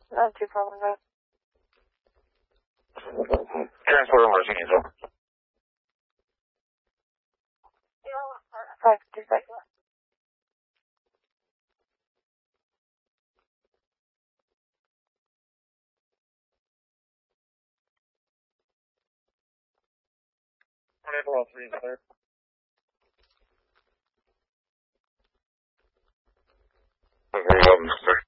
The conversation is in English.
Not too far away. Transport emergency, need some. 556. All 3 is clear. Okay, sir.